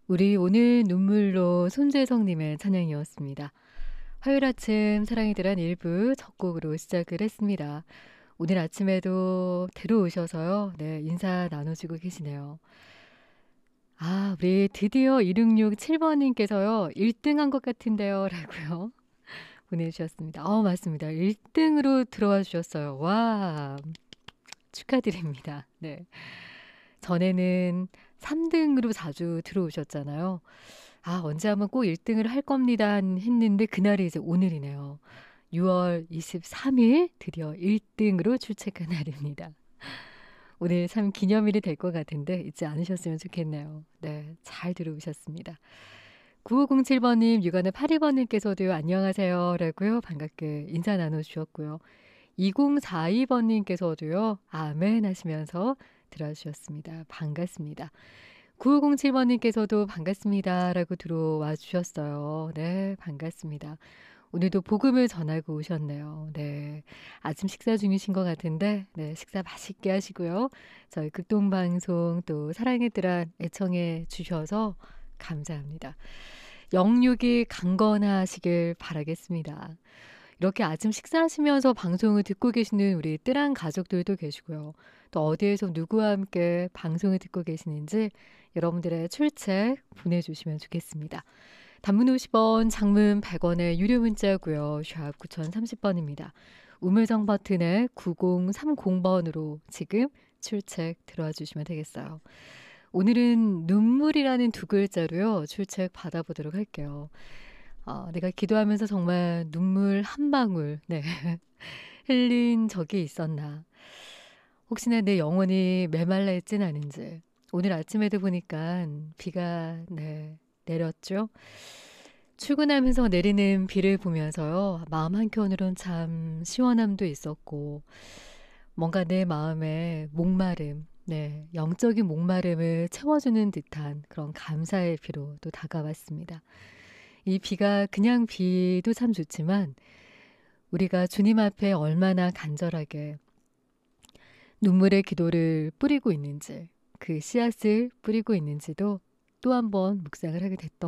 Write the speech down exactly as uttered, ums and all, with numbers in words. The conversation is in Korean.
우리 오늘 눈물로 손재성님의 찬양이었습니다. 화요일 아침 사랑이 들한 일부 첫 곡으로 시작을 했습니다. 오늘 아침에도 들어오셔서요. 네, 인사 나눠주고 계시네요. 아, 우리 드디어 일육육칠 번님께서요. 일 등 한 것 같은데요. 라고요. 보내주셨습니다. 어, 맞습니다. 일 등으로 들어와 주셨어요. 와, 축하드립니다. 네. 전에는 삼 등으로 자주 들어오셨잖아요. 아, 언제 한번 꼭 일 등을 할 겁니다 했는데 그날이 이제 오늘이네요. 유월 이십삼일 드디어 일 등으로 출첵한 날입니다. 오늘 참 기념일이 될 것 같은데 잊지 않으셨으면 좋겠네요. 네, 잘 들어오셨습니다. 구오공칠 번님, 육안의 팔이 번님께서도 안녕하세요 라고요. 반갑게 인사 나눠주셨고요. 이공사이 번님께서도요. 아멘 하시면서 들어주셨습니다. 반갑습니다. 구오공칠 번님께서도 반갑습니다 라고 들어와 주셨어요. 네, 반갑습니다. 오늘도 복음을 전하고 오셨네요. 네, 아침 식사 중이신 것 같은데 네, 식사 맛있게 하시고요. 저희 극동방송 또 사랑의 뜰안 애청해 주셔서 감사합니다. 영육이 강건하시길 바라겠습니다. 이렇게 아침 식사하시면서 방송을 듣고 계시는 우리 뜰안 가족들도 계시고요. 또 어디에서 누구와 함께 방송을 듣고 계시는지 여러분들의 출첵 보내주시면 좋겠습니다. 단문 오십 원, 장문 백 원의 유료 문자고요. 샵 구공삼공 번입니다. 우물정 버튼에 구공삼공 번으로 지금 출첵 들어와 주시면 되겠어요. 오늘은 눈물이라는 두 글자로요. 출첵 받아보도록 할게요. 어, 내가 기도하면서 정말 눈물 한 방울 네. 흘린 적이 있었나. 혹시나 내 영혼이 메말라 있진 않은지. 오늘 아침에도 보니까 비가 네, 내렸죠. 출근하면서 내리는 비를 보면서요. 마음 한켠으론 참 시원함도 있었고 뭔가 내 마음에 목마름, 네, 영적인 목마름을 채워주는 듯한 그런 감사의 비로 또 다가왔습니다. 이 비가 그냥 비도 참 좋지만 우리가 주님 앞에 얼마나 간절하게 눈물의 기도를 뿌리고 있는지 그 씨앗을 뿌리고 있는지도 또 한 번 묵상을 하게 됐던